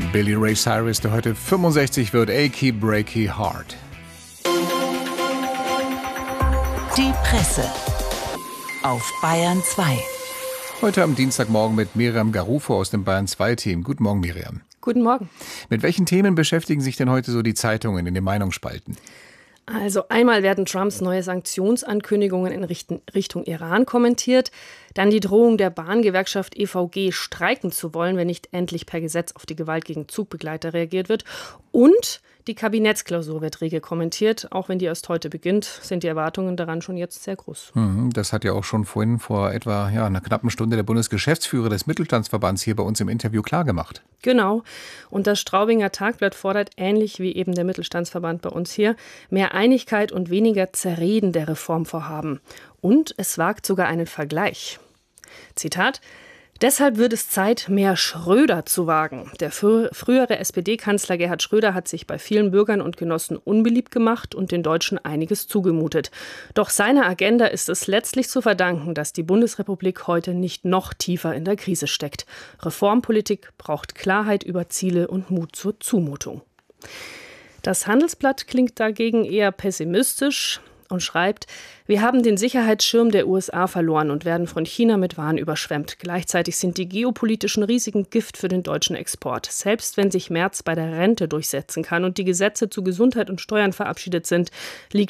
Billy Ray Cyrus, der heute 65 wird, Achy Breaky Heart. Die Presse auf Bayern 2. Heute am Dienstagmorgen mit Miriam Garufo aus dem Bayern 2-Team. Guten Morgen, Miriam. Guten Morgen. Mit welchen Themen beschäftigen sich denn heute so die Zeitungen in den Meinungsspalten? Also einmal werden Trumps neue Sanktionsankündigungen in Richtung Iran kommentiert, dann die Drohung der Bahngewerkschaft EVG, streiken zu wollen, wenn nicht endlich per Gesetz auf die Gewalt gegen Zugbegleiter reagiert wird, und die Kabinettsklausur wird rege kommentiert. Auch wenn die erst heute beginnt, sind die Erwartungen daran schon jetzt sehr groß. Das hat ja auch schon vorhin vor etwa einer knappen Stunde der Bundesgeschäftsführer des Mittelstandsverbands hier bei uns im Interview klargemacht. Genau. Und das Straubinger Tagblatt fordert, ähnlich wie eben der Mittelstandsverband bei uns hier, mehr Einigkeit und weniger Zerreden der Reformvorhaben. Und es wagt sogar einen Vergleich. Zitat: Deshalb wird es Zeit, mehr Schröder zu wagen. Der frühere SPD-Kanzler Gerhard Schröder hat sich bei vielen Bürgern und Genossen unbeliebt gemacht und den Deutschen einiges zugemutet. Doch seiner Agenda ist es letztlich zu verdanken, dass die Bundesrepublik heute nicht noch tiefer in der Krise steckt. Reformpolitik braucht Klarheit über Ziele und Mut zur Zumutung. Das Handelsblatt klingt dagegen eher pessimistisch und schreibt: Wir haben den Sicherheitsschirm der USA verloren und werden von China mit Waren überschwemmt. Gleichzeitig sind die geopolitischen Risiken Gift für den deutschen Export. Selbst wenn sich Merz bei der Rente durchsetzen kann und die Gesetze zu Gesundheit und Steuern verabschiedet sind, liegt